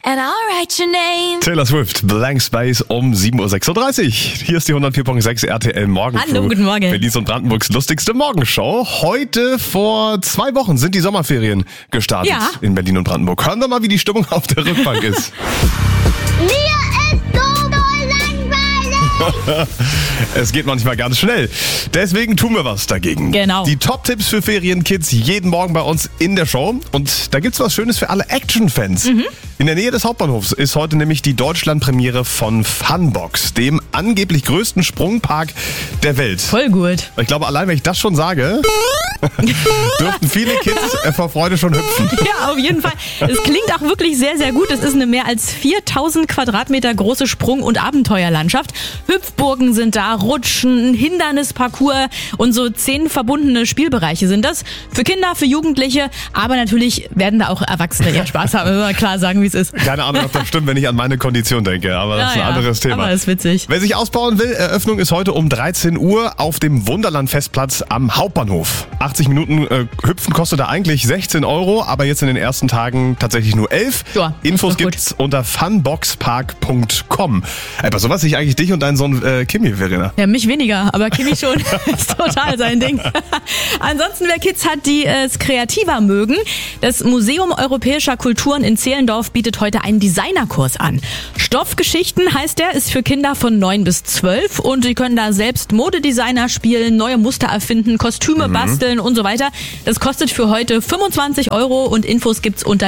and I'll write your name. Taylor Swift, Blank Space um 7.36 Uhr. Hier ist die 104.6 RTL Morgen. Hallo, guten Morgen. Berlins und Brandenburgs lustigste Morgenshow. Heute vor 2 Wochen sind die Sommerferien gestartet in Berlin und Brandenburg. Hören wir mal, wie die Stimmung auf der Rückbank ist. Mir ist so langweilig. Es geht manchmal ganz schnell. Deswegen tun wir was dagegen. Genau. Die Top-Tipps für Ferienkids jeden Morgen bei uns in der Show. Und da gibt's was Schönes für alle Action-Fans. In der Nähe des Hauptbahnhofs ist heute nämlich die Deutschlandpremiere von Funbox, dem angeblich größten Sprungpark der Welt. Voll gut. Ich glaube, allein wenn ich das schon sage, dürften viele Kids vor Freude schon hüpfen. Ja, auf jeden Fall. Es klingt auch wirklich sehr, sehr gut. Es ist eine mehr als 4000 Quadratmeter große Sprung- und Abenteuerlandschaft. Hüpfburgen sind da, Rutschen, Hindernisparcours und so 10 verbundene Spielbereiche sind das. Für Kinder, für Jugendliche, aber natürlich werden da auch Erwachsene ihren Spaß haben. Müssen wir klar sagen, wie es ist. Keine Ahnung, ob das stimmt, wenn ich an meine Kondition denke, aber das ist ein anderes Thema. Aber ist witzig. Wer sich ausbauen will, Eröffnung ist heute um 13 Uhr auf dem Wunderland-Festplatz am Hauptbahnhof. 80 Minuten hüpfen kostet da eigentlich 16 €, aber jetzt in den ersten Tagen tatsächlich nur 11. Ja, Infos gibt's unter funboxpark.com. Bei sowas sehe ich eigentlich dich und deinen Sohn Kimi, Verena. Ja, mich weniger, aber Kimi schon. Ist total sein Ding. Ansonsten, wer Kids hat, die es kreativer mögen, das Museum Europäischer Kulturen in Zehlendorf bietet heute einen Designerkurs an. Stoffgeschichten heißt der, ist für Kinder von 9 bis 12 und sie können da selbst Modedesigner spielen, neue Muster erfinden, Kostüme basteln und so weiter. Das kostet für heute 25 € und Infos gibt's unter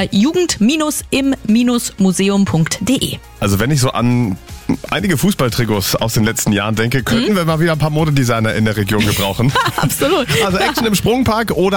jugend-im-museum.de. Also wenn ich so an einige Fußballtrikots aus den letzten Jahren denke, könnten wir mal wieder ein paar Modedesigner in der Region gebrauchen. Absolut. Also Action im Sprungpark oder